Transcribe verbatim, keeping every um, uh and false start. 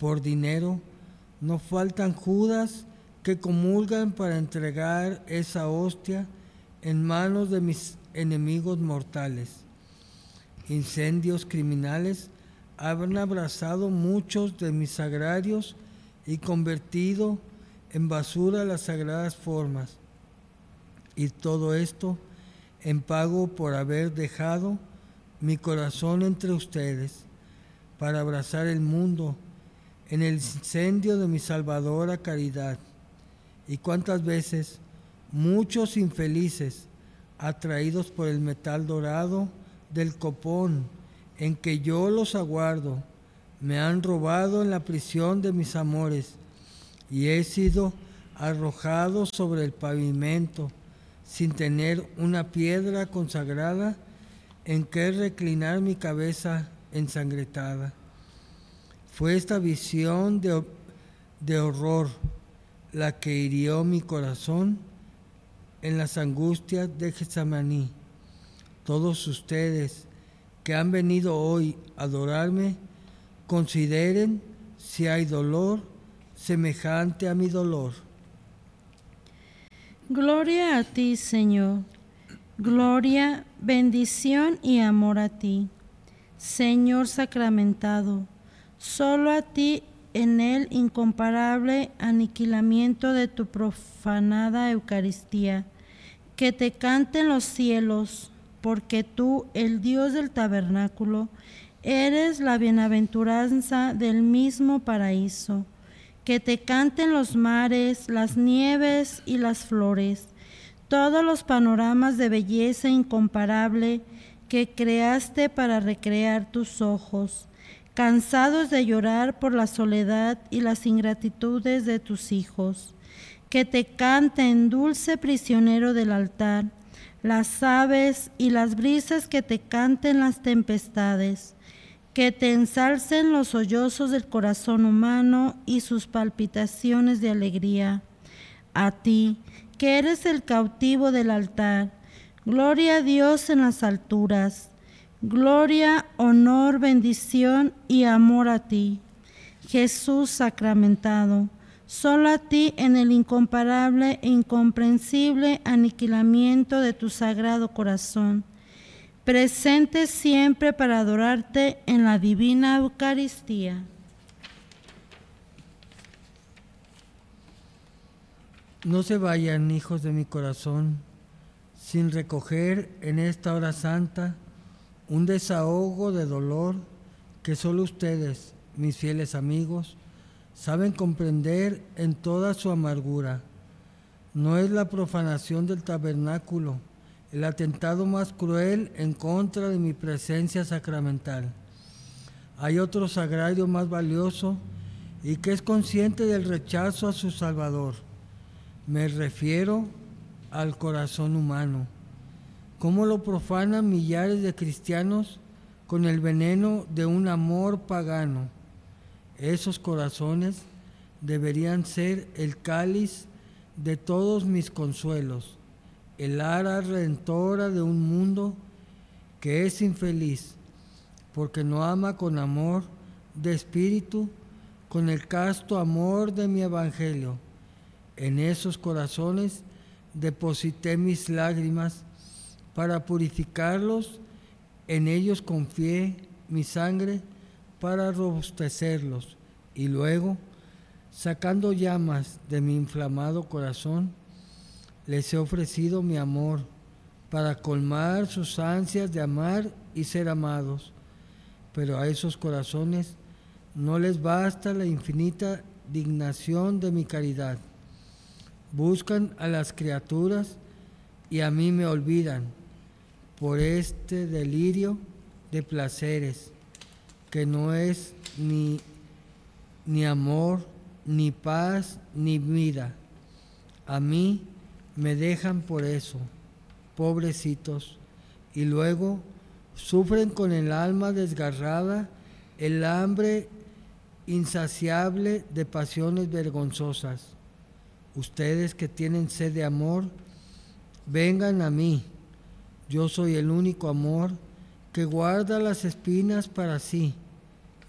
por dinero, no faltan Judas que comulgan para entregar esa hostia en manos de mis enemigos mortales. Incendios criminales han abrazado muchos de mis sagrarios y convertido en basura las sagradas formas. Y todo esto en pago por haber dejado mi corazón entre ustedes para abrazar el mundo en el incendio de mi salvadora caridad. Y cuántas veces muchos infelices, atraídos por el metal dorado del copón en que yo los aguardo, me han robado en la prisión de mis amores, y he sido arrojado sobre el pavimento sin tener una piedra consagrada en que reclinar mi cabeza ensangrentada. Fue esta visión de, de horror la que hirió mi corazón en las angustias de Getsemaní. Todos ustedes que han venido hoy a adorarme, consideren si hay dolor semejante a mi dolor. Gloria a ti, Señor. Gloria, bendición y amor a ti, Señor sacramentado. Solo a ti en el incomparable aniquilamiento de tu profanada Eucaristía, que te canten los cielos, porque tú, el Dios del tabernáculo, eres la bienaventuranza del mismo paraíso. Que te canten los mares, las nieves y las flores, todos los panoramas de belleza incomparable que creaste para recrear tus ojos, cansados de llorar por la soledad y las ingratitudes de tus hijos. Que te canten, dulce prisionero del altar, las aves y las brisas, que te canten las tempestades, que te ensalcen los sollozos del corazón humano y sus palpitaciones de alegría. A ti, que eres el cautivo del altar, gloria a Dios en las alturas, gloria, honor, bendición y amor a ti, Jesús sacramentado. Solo a ti en el incomparable e incomprensible aniquilamiento de tu sagrado corazón, presente siempre para adorarte en la divina Eucaristía. No se vayan, hijos de mi corazón, sin recoger en esta hora santa un desahogo de dolor que solo ustedes, mis fieles amigos, saben comprender en toda su amargura. No es la profanación del tabernáculo el atentado más cruel en contra de mi presencia sacramental. Hay otro sagrario más valioso y que es consciente del rechazo a su Salvador. Me refiero al corazón humano. ¿Cómo lo profanan millares de cristianos con el veneno de un amor pagano? Esos corazones deberían ser el cáliz de todos mis consuelos, el ara redentora de un mundo que es infeliz, porque no ama con amor de espíritu, con el casto amor de mi evangelio. En esos corazones deposité mis lágrimas para purificarlos, en ellos confié mi sangre para robustecerlos, y luego, sacando llamas de mi inflamado corazón, les he ofrecido mi amor para colmar sus ansias de amar y ser amados. Pero a esos corazones no les basta la infinita dignación de mi caridad. Buscan a las criaturas y a mí me olvidan por este delirio de placeres que no es ni, ni amor, ni paz, ni vida. A mí me dejan por eso, pobrecitos, y luego sufren con el alma desgarrada el hambre insaciable de pasiones vergonzosas. Ustedes que tienen sed de amor, vengan a mí. Yo soy el único amor que guarda las espinas para sí,